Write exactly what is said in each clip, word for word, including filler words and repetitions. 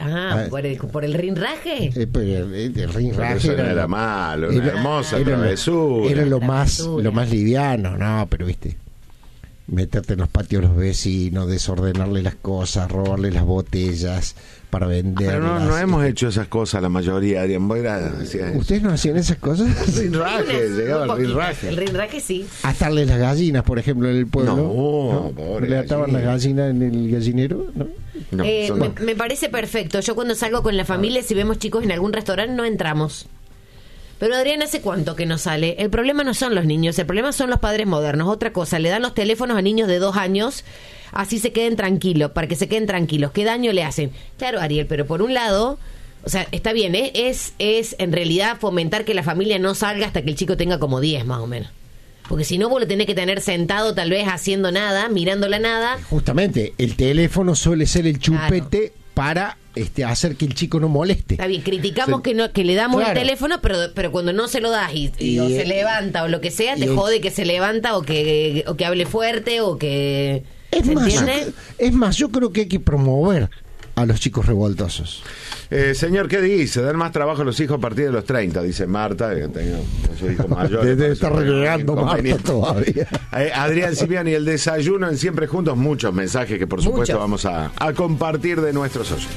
Ah, ¿por el, por el rinraje? Eh, pero el, el rinraje Eso era, no era malo, una era- hermosa era lo- travesura. Era lo más, Travesura. lo más liviano, no, pero viste, meterte en los patios de los vecinos, desordenarle las cosas, robarle las botellas para venderlas. Pero no, no hemos hecho esas cosas la mayoría, Adrián Boira decía eso. ¿Ustedes no hacían esas cosas? Rinraje, llegaba el Muy poquitas. rinraje. El rinraje sí. Atarle las gallinas, por ejemplo, en el pueblo. No, pobre Le ataban gallina. las gallinas en el gallinero, ¿no? No, Eh, eso me, no. me parece perfecto. Yo cuando salgo con la familia, si vemos chicos en algún restaurante, no entramos. Pero Adrián, ¿hace cuánto que no sale? El problema no son los niños, el problema son los padres modernos. Otra cosa, le dan los teléfonos a niños de dos años, así se queden tranquilos, para que se queden tranquilos. ¿Qué daño le hacen? Claro, Ariel, pero por un lado, o sea, está bien, ¿eh? Es, es en realidad fomentar que la familia no salga hasta que el chico tenga como diez más o menos. Porque si no, vos lo tenés que tener sentado tal vez haciendo nada, mirando la nada. Justamente, el teléfono suele ser el chupete para este, hacer que el chico no moleste. Está bien, criticamos Sí. que no que le damos Claro. el teléfono, pero pero cuando no se lo das y, y Y, o eh, se levanta o lo que sea, y te el- jode que se levanta o que o que hable fuerte o que... Es ¿se más, entiende? es más, yo creo que hay que promover a los chicos revoltosos. Eh, señor, ¿qué dice? Dan más trabajo a los hijos a partir de los treinta, dice Marta, que tengo su hijo mayor. Debe estar renegando Marta todavía. Eh, Adrián Cipriani, el desayuno en Siempre Juntos, muchos mensajes que por supuesto Muchos. vamos a, a compartir de nuestros oyentes.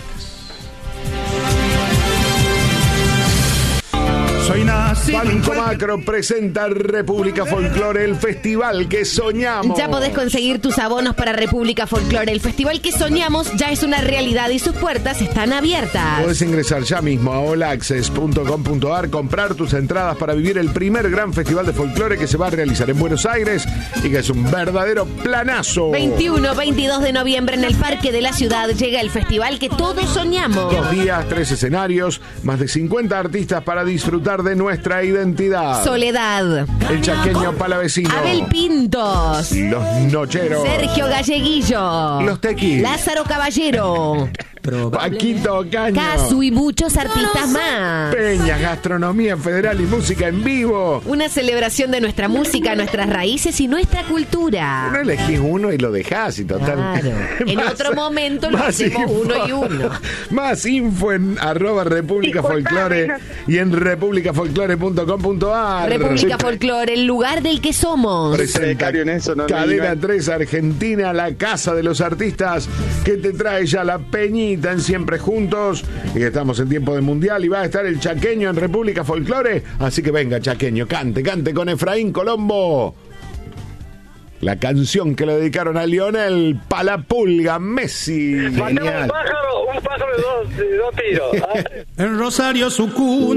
Soy nacido en Banco cualquier- Macro presenta República Folklore, el festival que soñamos. Ya podés conseguir tus abonos para República Folklore. El festival que soñamos ya es una realidad y sus puertas están abiertas. Podés ingresar ya mismo a all access punto com punto a r, comprar tus entradas para vivir el primer gran festival de folclore que se va a realizar en Buenos Aires y que es un verdadero planazo. veintiuno, veintidós de noviembre en el Parque de la Ciudad llega el festival que todos soñamos. Dos días, tres escenarios, más de cincuenta artistas para disfrutar de nuestra identidad. Soledad, El chaqueño palavecino. Abel Pintos, Los nocheros. Sergio Galleguillo, Los Tequis. Lázaro Caballero, Paquito Caño. Casu y muchos artistas más. Peñas, gastronomía federal y música en vivo. Una celebración de nuestra música, nuestras raíces y nuestra cultura. No elegís uno y lo dejás y total. Claro. En otro momento lo más hacemos info- uno y uno. Más info en arroba República Folklore y en república folklore punto com punto a r. República Folklore, el lugar del que somos. Presenta Precario en eso, no me Cadena digan. tres Argentina, la casa de los artistas, que te trae ya la Peñita en Siempre Juntos, y que estamos en tiempo de mundial y va a estar el chaqueño en República Folklore, así que venga chaqueño, cante, cante con Efraín Colombo la canción que le dedicaron a Lionel Palapulga Messi. Matemos un pájaro, un pájaro de dos, de dos tiros. ¿Ah? En Rosario, su cuna.